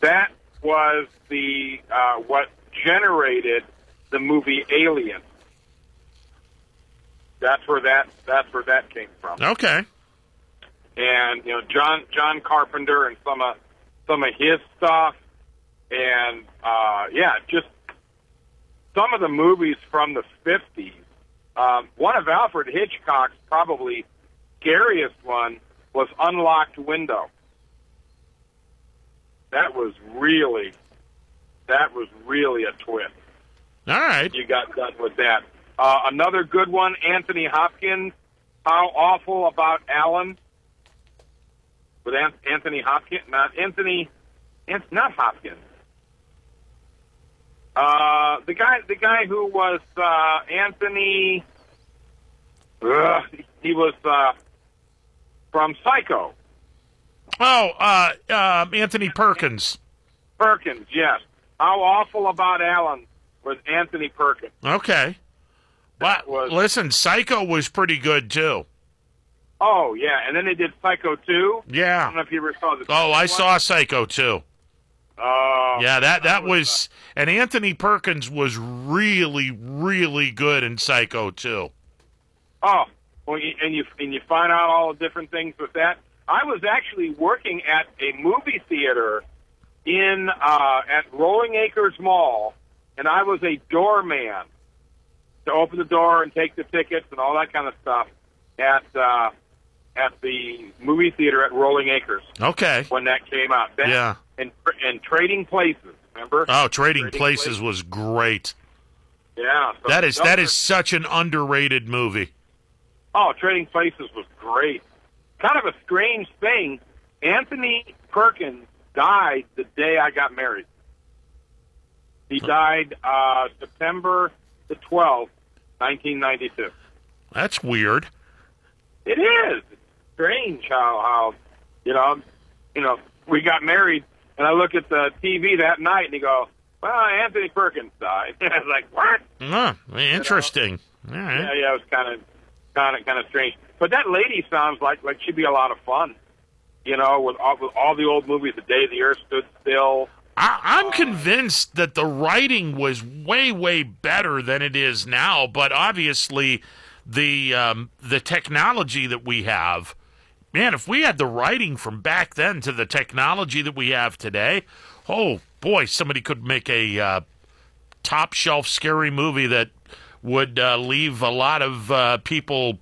that was the what generated the movie Alien. That's where that came from. Okay. And John Carpenter and some of his stuff, and just some of the movies from the 50s. One of Alfred Hitchcock's probably scariest one was Unlocked Window. That was really a twist. All right. You got done with that. Another good one, Anthony Hopkins, How Awful About Alan. With Anthony Hopkins, not Hopkins. The guy who was Anthony. He was from Psycho. Oh, Anthony Perkins. Perkins, yes. How Awful About Alan was Anthony Perkins. Okay. But listen, Psycho was pretty good too. Oh yeah, and then they did Psycho 2. Yeah. I don't know if you ever saw the. Oh, I saw Psycho 2. Oh. Yeah, that was, and Anthony Perkins was really, really good in Psycho 2. Oh, well, and you find out all the different things with that. I was actually working at a movie theater in at Rolling Acres Mall, and I was a doorman to open the door and take the tickets and all that kind of stuff at the movie theater at Rolling Acres. Okay. When that came out. Yeah. And Trading Places, remember? Oh, Trading Places was great. Yeah. So that is such an underrated movie. Oh, Trading Places was great. Kind of a strange thing. Anthony Perkins died the day I got married. He died September the 12th, 1992. That's weird. It is. It's strange how we got married, and I look at the TV that night, and you go, well, Anthony Perkins died. I was like, what? Interesting. All right. Yeah, it was kind of strange. But that lady sounds like she'd be a lot of fun. With all the old movies, The Day the Earth Stood Still. I'm convinced that the writing was way, way better than it is now, but obviously the technology that we have, man, if we had the writing from back then to the technology that we have today, oh, boy, somebody could make a top-shelf scary movie that would leave a lot of people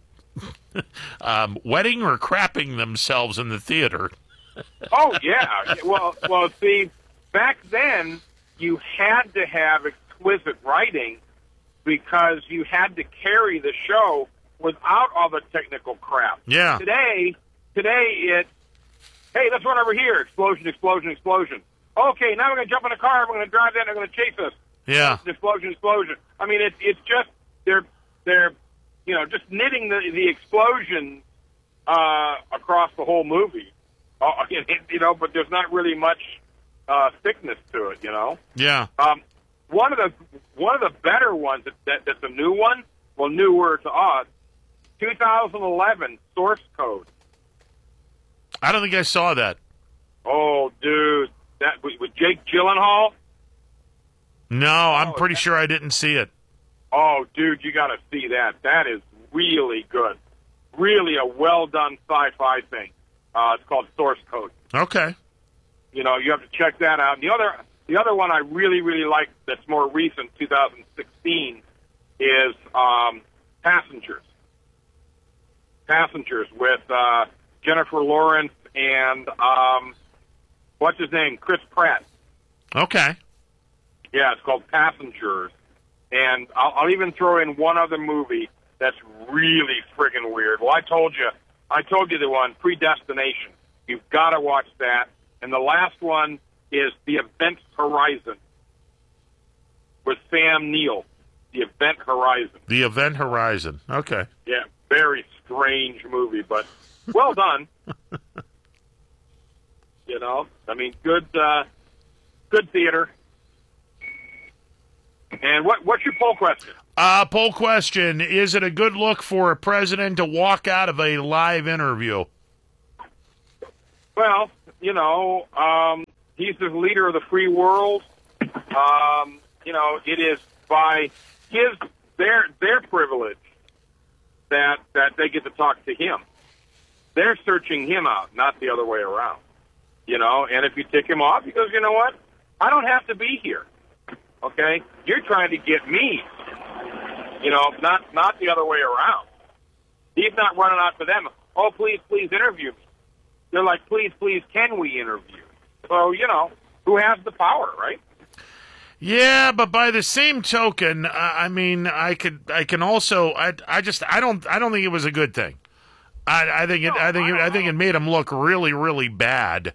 wetting or crapping themselves in the theater. Oh, yeah. Well, see, back then you had to have exquisite writing because you had to carry the show without all the technical crap. Yeah. Today it's, hey, let's run over here. Explosion, explosion, explosion. Okay, now we're going to jump in a car. We're going to drive that. They're going to chase us. Yeah. Explosion, explosion. I mean, it's just they're just knitting the explosion across the whole movie. But there's not really much thickness to it. Yeah. One of the better ones that's a new one, well, newer to us, 2011 Source Code. I don't think I saw that. Oh, dude, that with Jake Gyllenhaal. No, I'm pretty sure I didn't see it. Oh, dude, you got to see that. That is really good. Really a well-done sci-fi thing. It's called Source Code. Okay. You have to check that out. And the other one I really, really like that's more recent, 2016, is Passengers. Passengers with Jennifer Lawrence and, what's his name, Chris Pratt. Okay. Yeah, it's called Passengers. And I'll even throw in one other movie that's really friggin' weird. Well, I told you the one, Predestination. You've got to watch that. And the last one is The Event Horizon with Sam Neill. The Event Horizon. The Event Horizon. Okay. Yeah, very strange movie, but well done. Good theater. And what's your poll question? Poll question, is it a good look for a president to walk out of a live interview? Well, he's the leader of the free world. It is by their privilege that they get to talk to him. They're searching him out, not the other way around. And if you tick him off, he goes, you know what? I don't have to be here. Okay? You're trying to get me. Not the other way around. He's not running out for them. Oh, please, please interview me. They're like, please, please, can we interview? So, who has the power, right? Yeah, but by the same token, I can also, I don't think it was a good thing. I think it made him look really, really bad.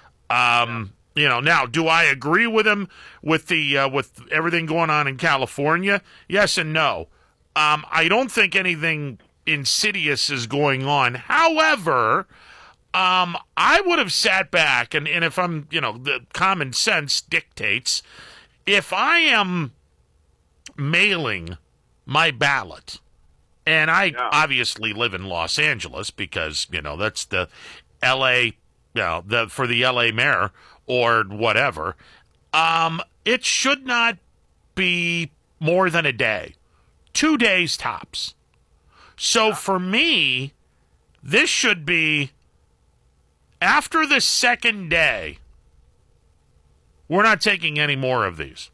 Now, do I agree with him with everything going on in California? Yes and no. I don't think anything insidious is going on. However, I would have sat back and if I'm, the common sense dictates, if I am mailing my ballot, and I obviously live in Los Angeles because, that's the L.A., for the L.A. mayor or whatever, it should not be more than a day. 2 days tops. So for me, this should be after the second day, we're not taking any more of these.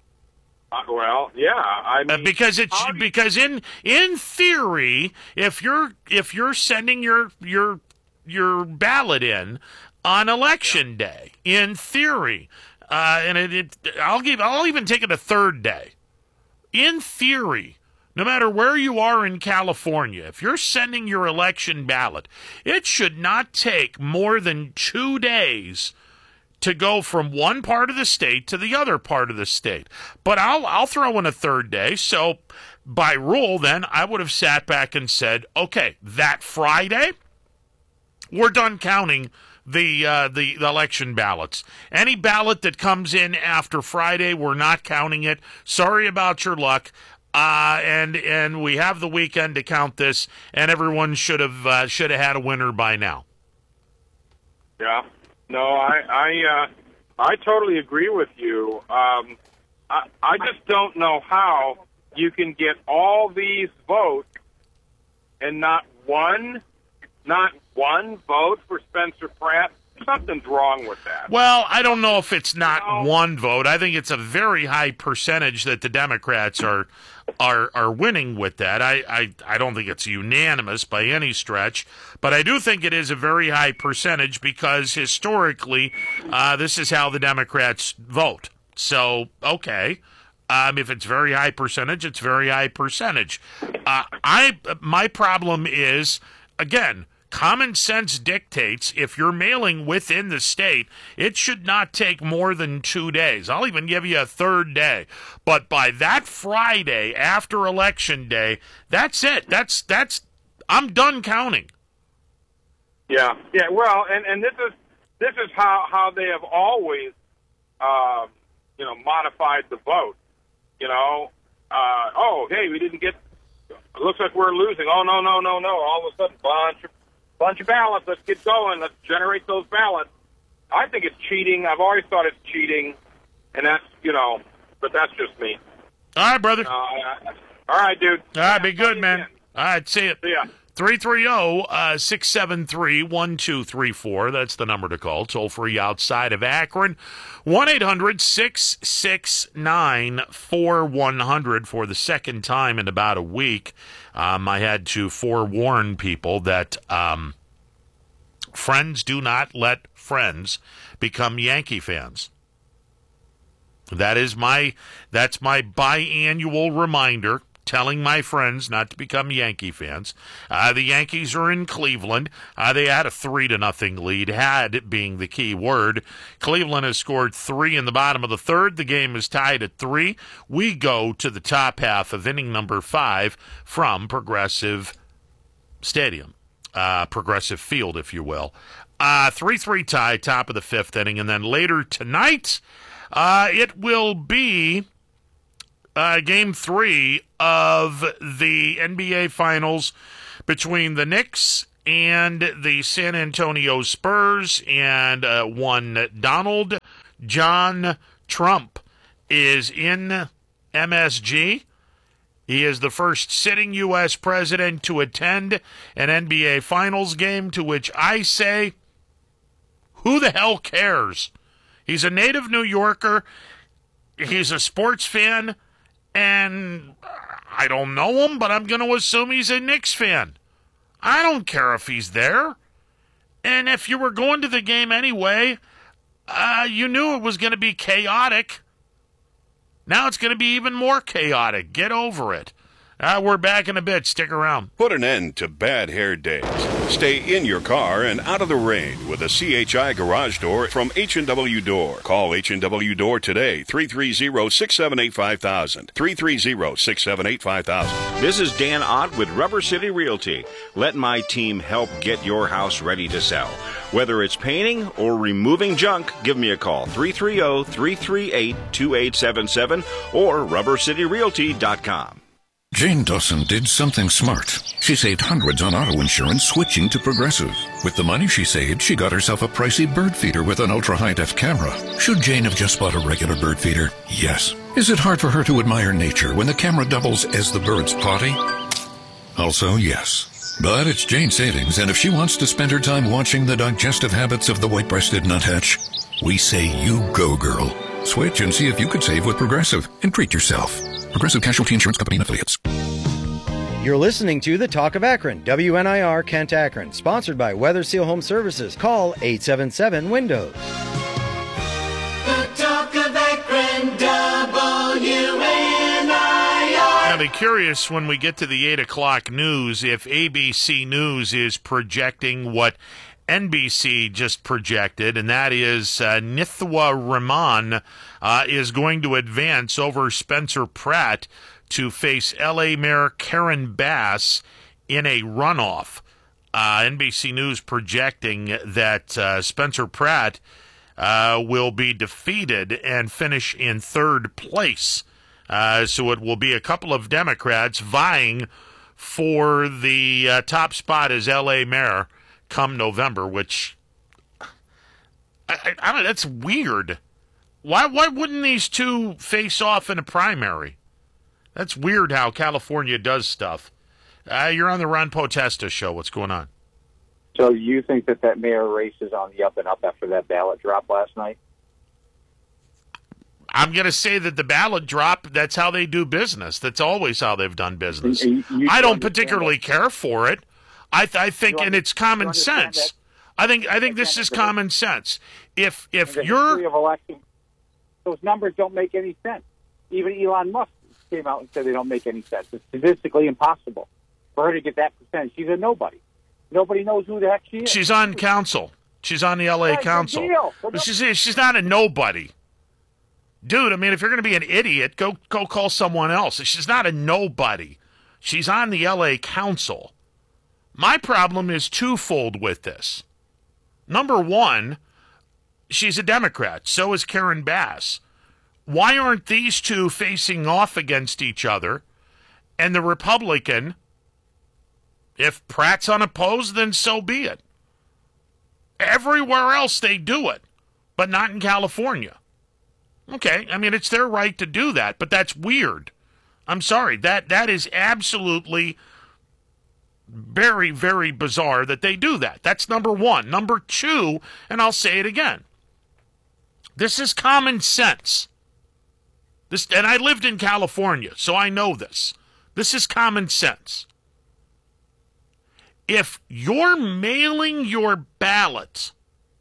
Because in theory, if you're sending your ballot in on election day, in theory, and I'll even take it a third day. In theory, no matter where you are in California, if you're sending your election ballot, it should not take more than 2 days to go from one part of the state to the other part of the state. But I'll throw in a third day. So by rule, then, I would have sat back and said, okay, that Friday, we're done counting the election ballots. Any ballot that comes in after Friday, we're not counting it. Sorry about your luck. And we have the weekend to count this, and everyone should have had a winner by now. Yeah. No, I totally agree with you. I just don't know how you can get all these votes and not one vote for Spencer Pratt. Something's wrong with that. Well, I don't know if it's not one vote. I think it's a very high percentage that the Democrats are winning with that. I don't think it's unanimous by any stretch, but I do think it is a very high percentage because historically, this is how the Democrats vote. So, okay. If it's very high percentage, it's very high percentage. My problem is, again, common sense dictates if you're mailing within the state, it should not take more than 2 days. I'll even give you a third day. But by that Friday after Election Day, that's it. I'm done counting. Yeah. Well, and this is how they have always, modified the vote. Hey, we didn't get. It looks like we're losing. Oh no! All of a sudden, bunch of ballots. Let's get going. Let's generate those ballots. I think it's cheating. I've always thought it's cheating, and that's but that's just me. All right, brother. All right, dude. All right, be good, man. All right, see you. See ya. 330-673-1234. That's the number to call. Toll free outside of Akron. 1-800-669-4100 for the second time in about a week. I had to forewarn people that friends do not let friends become Yankee fans. That's my biannual reminder, telling my friends not to become Yankee fans. The Yankees are in Cleveland. They had a 3-0 lead, had being the key word. Cleveland has scored 3 in the bottom of the third. The game is tied at 3. We go to the top half of inning number 5 from Progressive Stadium. Progressive Field, if you will. 3-3 tie, top of the 5th inning. And then later tonight, it will be Game 3 of the NBA Finals between the Knicks and the San Antonio Spurs, and one Donald John Trump is in MSG. He is the first sitting U.S. president to attend an NBA Finals game, to which I say, who the hell cares? He's a native New Yorker. He's a sports fan, and I don't know him, but I'm going to assume he's a Knicks fan. I don't care if he's there. And if you were going to the game anyway, you knew it was going to be chaotic. Now it's going to be even more chaotic. Get over it. We're back in a bit. Stick around. Put an end to bad hair days. Stay in your car and out of the rain with a CHI garage door from H&W Door. Call H&W Door today, 330-678-5000. 330-678-5000. This is Dan Ott with Rubber City Realty. Let my team help get your house ready to sell. Whether it's painting or removing junk, give me a call, 330-338-2877 or rubbercityrealty.com. Jane Dawson did something smart. She saved hundreds on auto insurance switching to Progressive. With the money she saved, she got herself a pricey bird feeder with an ultra-high-def camera. Should Jane have just bought a regular bird feeder? Yes. Is it hard for her to admire nature when the camera doubles as the bird's potty? Also, yes. But it's Jane's savings, and if she wants to spend her time watching the digestive habits of the white-breasted nuthatch, we say you go, girl. Switch and see if you could save with Progressive and treat yourself. Progressive Casualty Insurance Company and Affiliates. You're listening to The Talk of Akron, WNIR Kent Akron, sponsored by Weather Seal Home Services. Call 877-WINDOWS. The Talk of Akron, WNIR. I'll be curious when we get to the 8 o'clock news if ABC News is projecting what NBC just projected, and that is Nithwa Rahman is going to advance over Spencer Pratt to face L.A. Mayor Karen Bass in a runoff. NBC News projecting that Spencer Pratt will be defeated and finish in third place. So it will be a couple of Democrats vying for the top spot as L.A. Mayor come November, which I don't know, that's weird. Why wouldn't these two face off in a primary? That's weird how California does stuff. You're on the Ron Potesta show. What's going on? So you think that mayor race is on the up and up after that ballot drop last night? I'm going to say that the ballot drop, that's how they do business. That's always how they've done business. I don't particularly care for it. I think, and it's common sense. I think this is common sense. If you're of election, those numbers don't make any sense. Even Elon Musk came out and said they don't make any sense. It's statistically impossible for her to get that percentage. She's a nobody. Nobody knows who the heck she is. She's on council. She's on the L.A. council. She's not a nobody. Dude, I mean, if you're going to be an idiot, go call someone else. She's not a nobody. She's on the L.A. council. My problem is twofold with this. Number one, she's a Democrat. So is Karen Bass. Why aren't these two facing off against each other? And the Republican, if Pratt's unopposed, then so be it. Everywhere else they do it, but not in California. Okay, I mean, it's their right to do that, but that's weird. I'm sorry, that is absolutely very, very bizarre that they do that. That's number one. Number two, and I'll say it again, this is common sense. And I lived in California, so I know this. This is common sense. If you're mailing your ballot,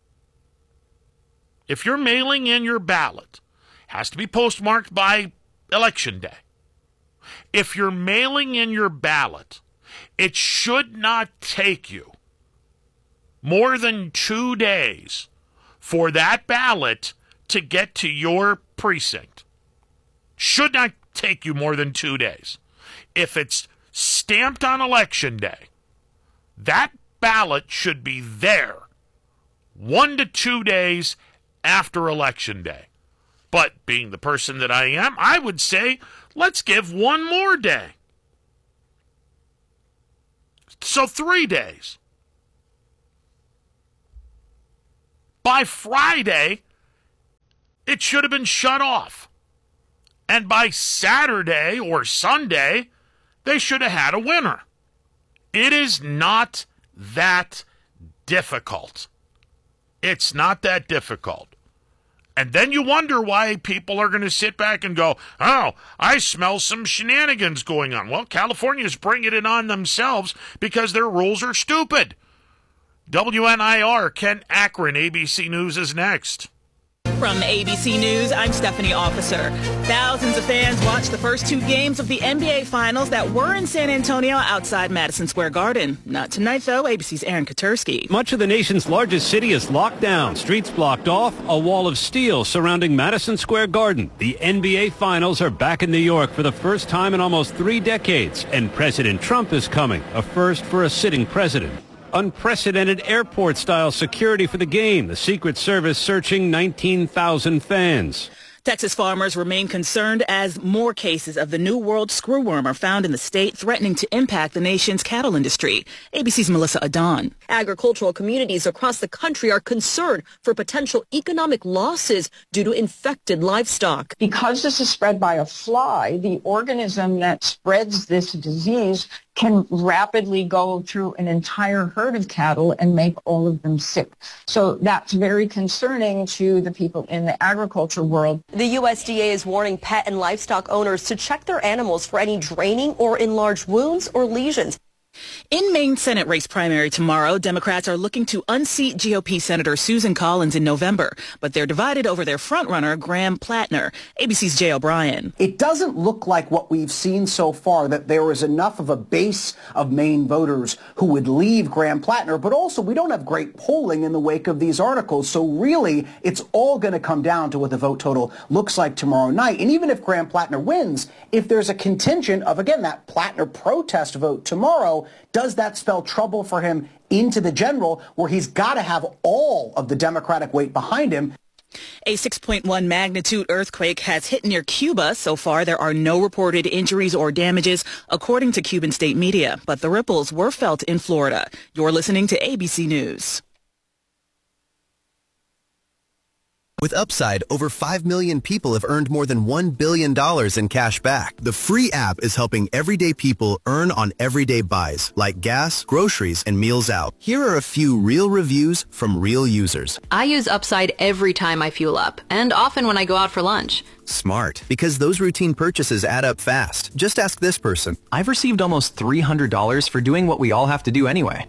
if you're mailing in your ballot, has to be postmarked by Election Day. If you're mailing in your ballot, it should not take you more than 2 days for that ballot to get to your precinct. Should not take you more than 2 days. If it's stamped on Election Day, that ballot should be there 1 to 2 days after Election Day. But being the person that I am, I would say, let's give 1 more day. So 3 days. By Friday, It should have been shut off. And by Saturday or Sunday, they should have had a winner. It is not that difficult. It's not that difficult. And then you wonder why people are going to sit back and go, oh, I smell some shenanigans going on. Well, California's bringing it on themselves because their rules are stupid. WNIR, Ken Akron, ABC News is next. From ABC News, I'm Stephanie Officer. Thousands of fans watched the first two games of the NBA Finals that were in San Antonio outside Madison Square Garden. Not tonight, though. ABC's Aaron Katursky. Much of the nation's largest city is locked down, streets blocked off, a wall of steel surrounding Madison Square Garden. The NBA Finals are back in New York for the first time in almost 3 decades, and President Trump is coming, a first for a sitting president. Unprecedented airport-style security for the game. The Secret Service searching 19,000 fans. Texas farmers remain concerned as more cases of the New World screwworm are found in the state, threatening to impact the nation's cattle industry. ABC's Melissa Adon. Agricultural communities across the country are concerned for potential economic losses due to infected livestock. Because this is spread by a fly, the organism that spreads this disease can rapidly go through an entire herd of cattle and make all of them sick. So that's very concerning to the people in the agriculture world. The USDA is warning pet and livestock owners to check their animals for any draining or enlarged wounds or lesions. In Maine Senate race primary tomorrow, Democrats are looking to unseat GOP Senator Susan Collins in November, but they're divided over their frontrunner, Graham Plattner. ABC's Jay O'Brien. It doesn't look like what we've seen so far, that there is enough of a base of Maine voters who would leave Graham Plattner, but also we don't have great polling in the wake of these articles, so really it's all going to come down to what the vote total looks like tomorrow night. And even if Graham Plattner wins, if there's a contingent of, again, that Plattner protest vote tomorrow, does that spell trouble for him into the general, where he's got to have all of the Democratic weight behind him? A 6.1 magnitude earthquake has hit near Cuba. So far, there are no reported injuries or damages, according to Cuban state media. But the ripples were felt in Florida. You're listening to ABC News. With Upside, over 5 million people have earned more than $1 billion in cash back. The free app is helping everyday people earn on everyday buys, like gas, groceries, and meals out. Here are a few real reviews from real users. I use Upside every time I fuel up, and often when I go out for lunch. Smart, because those routine purchases add up fast. Just ask this person. I've received almost $300 for doing what we all have to do anyway.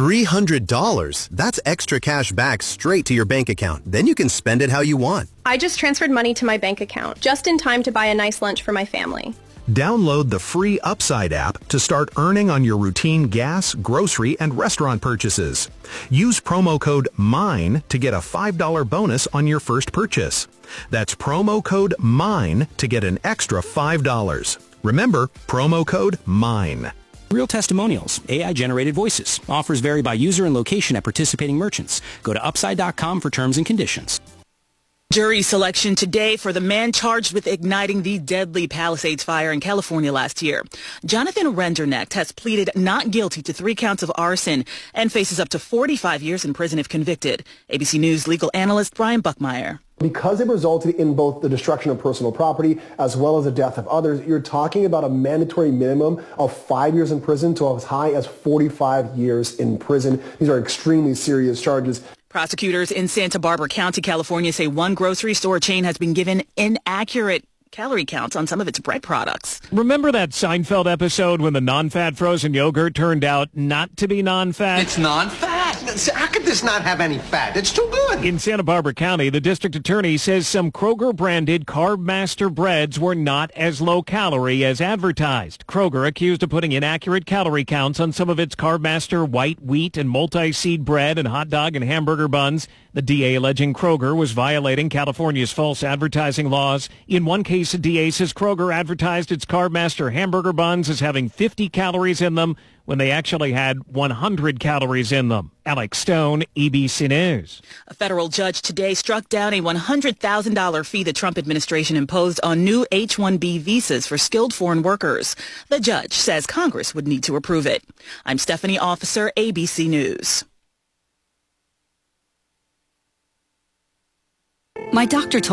$300? That's extra cash back straight to your bank account. Then you can spend it how you want. I just transferred money to my bank account, just in time to buy a nice lunch for my family. Download the free Upside app to start earning on your routine gas, grocery, and restaurant purchases. Use promo code MINE to get a $5 bonus on your first purchase. That's promo code MINE to get an extra $5. Remember, promo code MINE. Real testimonials, AI-generated voices. Offers vary by user and location at participating merchants. Go to Upside.com for terms and conditions. Jury selection today for the man charged with igniting the deadly Palisades fire in California last year. Jonathan Rendernecht has pleaded not guilty to 3 counts of arson and faces up to 45 years in prison if convicted. ABC News legal analyst Brian Buckmeyer. Because it resulted in both the destruction of personal property as well as the death of others, you're talking about a mandatory minimum of 5 years in prison to as high as 45 years in prison. These are extremely serious charges. Prosecutors in Santa Barbara County, California say one grocery store chain has been given inaccurate calorie counts on some of its bread products. Remember that Seinfeld episode when the non-fat frozen yogurt turned out not to be non-fat? It's non-fat. How could this not have any fat? It's too good. In Santa Barbara County, the district attorney says some Kroger-branded Carb Master breads were not as low-calorie as advertised. Kroger accused of putting inaccurate calorie counts on some of its Carb Master white wheat and multi-seed bread and hot dog and hamburger buns. The DA alleging Kroger was violating California's false advertising laws. In one case, the DA says Kroger advertised its Carb Master hamburger buns as having 50 calories in them when they actually had 100 calories in them. Alex Stone, ABC News. A federal judge today struck down a $100,000 fee the Trump administration imposed on new H-1B visas for skilled foreign workers. The judge says Congress would need to approve it. I'm Stephanie Officer, ABC News. My doctor told